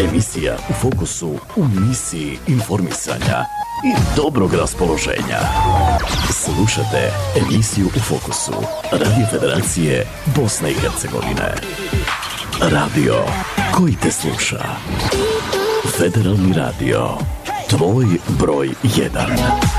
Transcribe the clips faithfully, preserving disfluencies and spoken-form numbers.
Emisija U fokusu u misiji informisanja i dobrog raspoloženja. Slušate emisiju U fokusu Radio Federacije Bosne i Hercegovine. Radio koji te sluša. Federalni radio. Tvoj broj jedan.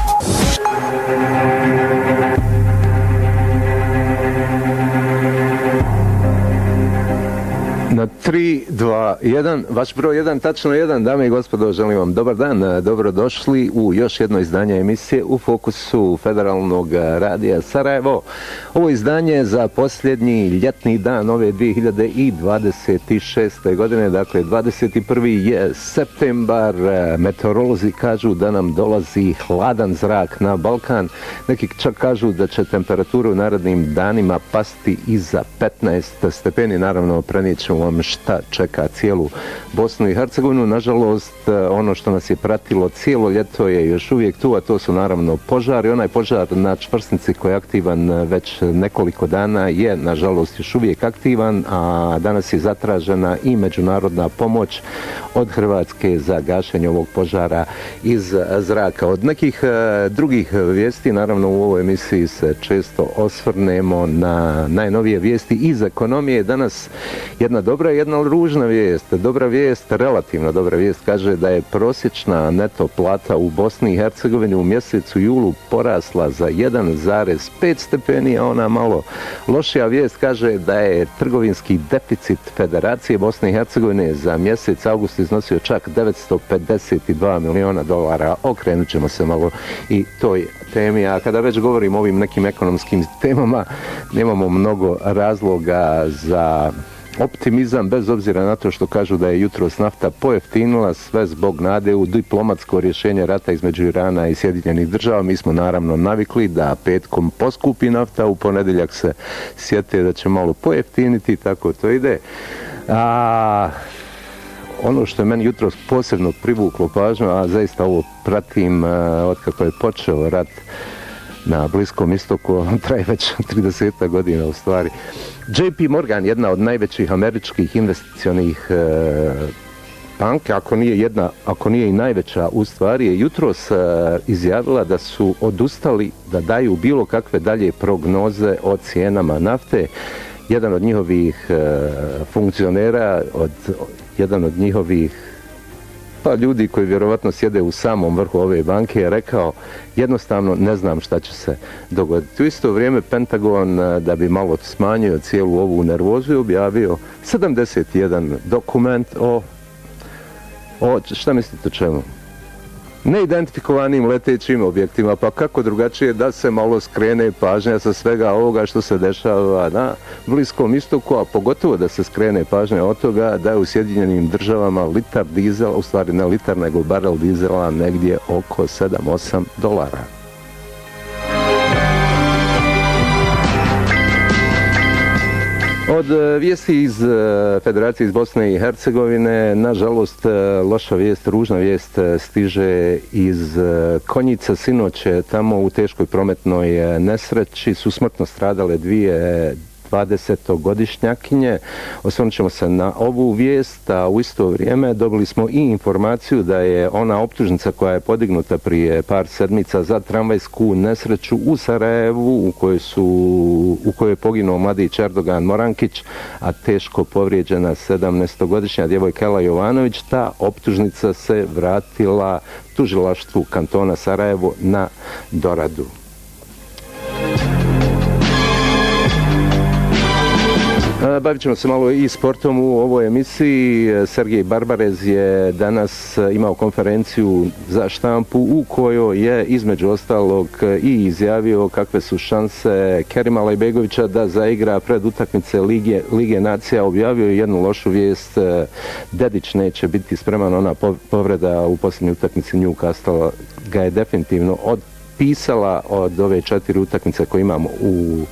Na tri, dva, jedan, vaš broj jedan, tačno jedan, dame i gospodo, želim vam dobar dan, dobrodošli u još jedno izdanje emisije U fokusu Federalnog radija Sarajevo. Ovo izdanje za posljednji ljetni dan ove dvije hiljade dvadeset šeste. godine, dakle dvadeset prvi je septembar, meteorolozi kažu da nam dolazi hladan zrak na Balkan, neki čak kažu da će temperatura u narednim danima pasti iza petnaest stepeni, naravno prenijet ćemo vam šta čeka cijelu Bosnu i Hercegovinu. Nažalost, ono što nas je pratilo cijelo ljeto je još uvijek tu, a to su naravno požari. Onaj požar na Čvrsnici koji je aktivan već nekoliko dana je nažalost još uvijek aktivan, a danas je zatražena i međunarodna pomoć od Hrvatske za gašenje ovog požara iz zraka. Od nekih drugih vijesti, naravno u ovoj emisiji se često osvrnemo na najnovije vijesti iz ekonomije. Danas jedna dobra i jedna ružna vijest. Dobra vijest, relativno dobra vijest, kaže da je prosječna neto plata u Bosni i Hercegovini u mjesecu julu porasla za jedan zarez pet stepeni, a ona malo lošija vijest kaže da je trgovinski deficit Federacije Bosne i Hercegovine za mjesec august iznosio čak devetsto pedeset dva miliona dolara. Okrenut ćemo se malo i toj temi, a kada već govorim o ovim nekim ekonomskim temama, nemamo mnogo razloga za optimizam, bez obzira na to što kažu da je jutros nafta pojeftinila, sve zbog nade u diplomatsko rješenje rata između Irana i Sjedinjenih država. Mi smo naravno navikli da petkom poskupi nafta, u ponedjeljak se sjete da će malo pojeftiniti, tako to ide. A ono što je meni jutros posebno privuklo pažnju, a zaista ovo pratim uh, od kako je počeo rat na Bliskom istoku, traje već trideset godina u stvari. J P Morgan, jedna od najvećih američkih investicionih e, banke, ako nije jedna, ako nije i najveća u stvari, je jutros e, izjavila da su odustali da daju bilo kakve dalje prognoze o cijenama nafte. Jedan od njihovih e, funkcionera, od, jedan od njihovih pa ljudi koji vjerovatno sjede u samom vrhu ove banke je rekao jednostavno ne znam šta će se dogoditi. U isto vrijeme Pentagon, da bi malo smanjio cijelu ovu nervozu, je objavio sedamdeset jedan dokument o, o šta mislite o čemu? Neidentifikovanim letećim objektima, pa kako drugačije da se malo skrene pažnja sa svega ovoga što se dešava na Bliskom istoku, a pogotovo da se skrene pažnja od toga da je u Sjedinjenim državama litar dizela, u stvari ne litar nego barel dizela negdje oko sedam osam dolara. Od vijesti iz Federacije iz Bosne i Hercegovine, nažalost, loša vijest, ružna vijest stiže iz Konjica. Sinoć tamo u teškoj prometnoj nesreći su smrtno stradale dvije dvadesetogodišnjakinje. Osvrnut ćemo se na ovu vijest, a u isto vrijeme dobili smo i informaciju da je ona optužnica koja je podignuta prije par sedmica za tramvajsku nesreću u Sarajevu u kojoj, su, u kojoj je poginuo mladić Erdogan Morankić, a teško povrijeđena sedamnaestogodišnja djevojka Ela Jovanović. Ta optužnica se vratila tužilaštvu kantona Sarajevo na doradu. Bavit ćemo se malo i sportom u ovoj emisiji. Sergej Barbarez je danas imao konferenciju za štampu u kojoj je između ostalog i izjavio kakve su šanse Kerima Lajbegovića da zaigra pred utakmice Lige, Lige nacija. Objavio je jednu lošu vijest, Dedić neće biti spreman, ona povreda u posljednjoj utakmici Newcastle ga je definitivno odpisala od ove četiri utakmice koje imamo u